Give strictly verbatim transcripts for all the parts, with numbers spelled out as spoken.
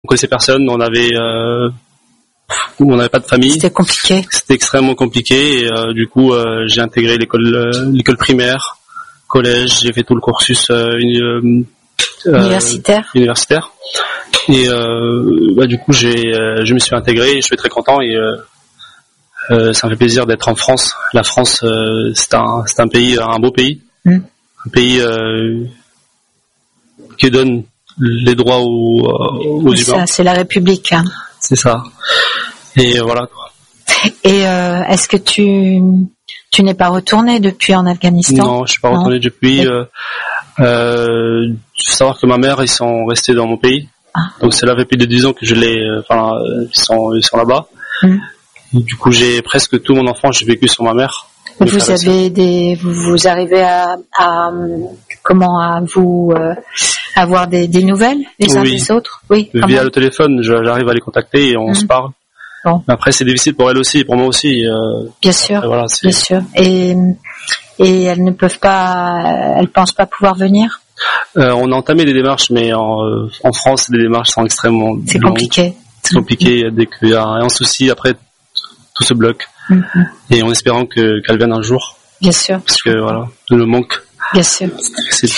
connaissait personne, on avait, euh, on n'avait pas de famille. C'était compliqué. C'était extrêmement compliqué. Et euh, du coup, euh, j'ai intégré l'école, euh, l'école primaire, collège. J'ai fait tout le cursus euh, uni- euh, universitaire. Universitaire. Et euh, bah, du coup, j'ai, euh, je me suis intégré. Et je suis très content et euh, euh, ça me fait plaisir d'être en France. La France, euh, c'est un, c'est un pays, un beau pays, mm. un pays euh, qui donne les droits aux, aux c'est humains. Ça, c'est la République. Hein. C'est ça. Et voilà quoi. Et euh, est-ce que tu tu n'es pas retourné depuis en Afghanistan? Non, je suis pas retourné non. depuis. Euh, euh, faut savoir que ma mère, ils sont restés dans mon pays. Ah. Donc c'est là depuis de dix ans que je les, enfin, ils sont ils sont là-bas. Mm. Du coup, j'ai presque tout mon enfance, j'ai vécu sur ma mère. Vous avez des, vous, vous arrivez à, à comment à vous euh, avoir des, des nouvelles les uns oui. des autres? Oui. Via comment? Le téléphone, j'arrive à les contacter et on mmh. se parle. Bon. Après, c'est difficile pour elle aussi, pour moi aussi. Euh, bien sûr. Voilà, bien sûr. Et et elles ne peuvent pas, elles pensent pas pouvoir venir. Euh, on a entamé des démarches, mais en, en France, les démarches sont extrêmement. C'est longues. compliqué. C'est compliqué. Mmh. Dès qu'il y a un souci, après tout se bloque. Mm-hmm. Et en espérant que qu'elle vienne un jour. Bien sûr. Parce que voilà, le manque. Bien sûr. C'est...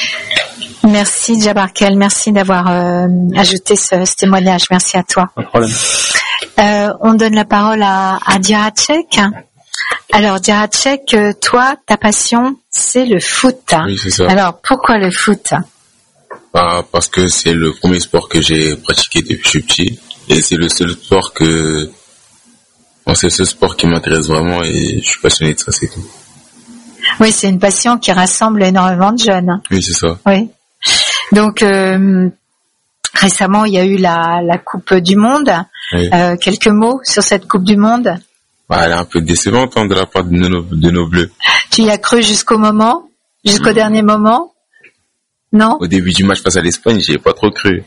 Merci Djabarkel, merci d'avoir euh, ajouté ce, ce témoignage. Merci à toi. Pas de problème. Euh, on donne la parole à, à Djaracek. Alors Djaracek, toi, ta passion, c'est le foot. Oui, c'est ça. Alors pourquoi le foot? Bah, parce que c'est le premier sport que j'ai pratiqué depuis que je suis petit et c'est le seul sport que Bon, c'est ce sport qui m'intéresse vraiment et je suis passionné de ça, c'est tout. Oui, c'est une passion qui rassemble énormément de jeunes. Oui, c'est ça. Oui. Donc, euh, récemment, il y a eu la, la Coupe du Monde. Oui. Euh, quelques mots sur cette Coupe du Monde? Bah, elle est un peu décevante hein, de la part de nos, de nos Bleus. Tu y as cru jusqu'au moment? Jusqu'au mmh. dernier moment? Non? Au début du match face à l'Espagne, j'y ai pas trop cru.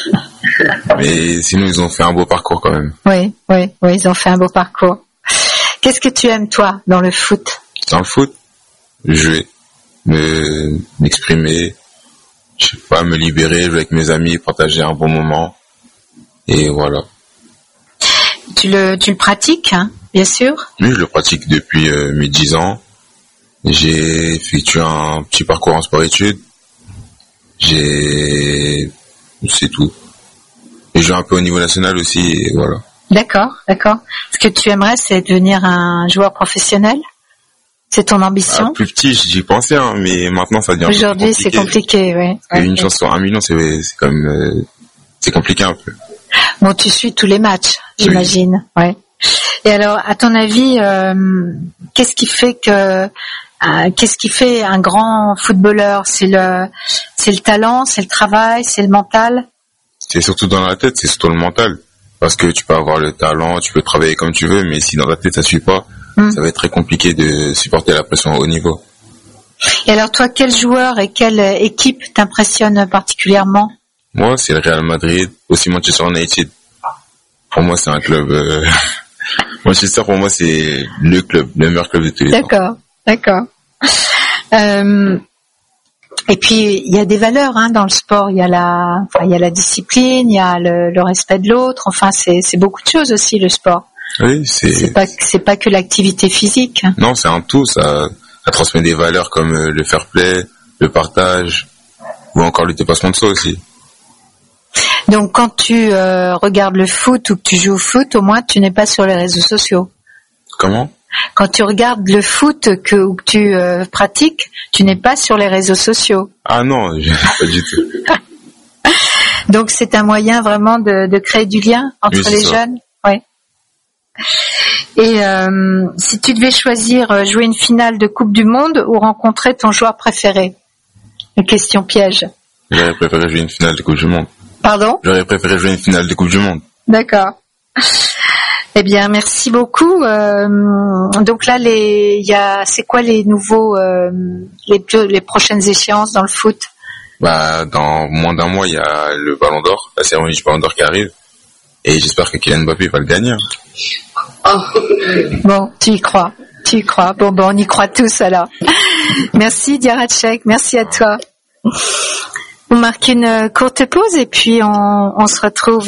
Mais sinon, ils ont fait un beau parcours quand même. Oui, oui, oui, ils ont fait un beau parcours. Qu'est-ce que tu aimes, toi, dans le foot? Dans le foot, jouer, me, m'exprimer, je sais pas, me libérer, jouer avec mes amis, partager un bon moment. Et voilà. Tu le, tu le pratiques, hein, bien sûr? Oui, je le pratique depuis euh, mes dix ans. J'ai effectué un petit parcours en sport-études. J'ai... C'est tout. Et je joue un peu au niveau national aussi, et voilà. D'accord, d'accord. Ce que tu aimerais, c'est devenir un joueur professionnel? C'est ton ambition? Ah, plus petit, j'y pensais, hein, mais maintenant ça devient Aujourd'hui, c'est compliqué, oui. Ouais, une chance sur un million, c'est, c'est quand même, euh, c'est compliqué un peu. Bon, tu suis tous les matchs, j'imagine, oui. Ouais. Et alors, à ton avis, euh, qu'est-ce qui fait que, euh, qu'est-ce qui fait un grand footballeur? C'est le, c'est le talent, c'est le travail, c'est le mental? C'est surtout dans la tête, c'est surtout le mental. Parce que tu peux avoir le talent, tu peux travailler comme tu veux, mais si dans la tête ça suit pas, mmh. ça va être très compliqué de supporter la pression au haut niveau. Et alors toi, quel joueur et quelle équipe t'impressionne particulièrement? Moi, c'est le Real Madrid, aussi Manchester United. Pour moi, c'est un club... Euh... Manchester, pour moi, c'est le club, le meilleur club de tous les temps. D'accord, d'accord. Euh... Et puis il y a des valeurs hein, dans le sport. Il y a la, enfin, il y a la discipline, il y a le, le respect de l'autre. Enfin, c'est, c'est beaucoup de choses aussi le sport. Oui, c'est. C'est pas, c'est pas que l'activité physique. Non, c'est un tout. Ça, ça transmet des valeurs comme le fair play, le partage, ou encore le dépassement de soi aussi. Donc, quand tu euh, regardes le foot ou que tu joues au foot, au moins tu n'es pas sur les réseaux sociaux. Comment? Quand tu regardes le foot que, ou que tu euh, pratiques, tu n'es pas sur les réseaux sociaux. Ah non, pas du tout. Donc c'est un moyen vraiment de, de créer du lien entre oui, les ça. Jeunes. Ouais. Et euh, si tu devais choisir jouer une finale de Coupe du Monde ou rencontrer ton joueur préféré? Une question piège. J'aurais préféré jouer une finale de Coupe du Monde. Pardon? J'aurais préféré jouer une finale de Coupe du Monde. D'accord. Eh bien, merci beaucoup. Euh, donc là, les, il y a, c'est quoi les nouveaux, euh, les, les prochaines échéances dans le foot? Bah, dans moins d'un mois, il y a le Ballon d'Or, la cérémonie du Ballon d'Or qui arrive, et j'espère que Kylian Mbappé va le gagner. Oh. Bon, tu y crois, tu y crois. Bon, bon, on y croit tous alors. Merci Djaracek, merci à toi. On marque une courte pause et puis on, on se retrouve.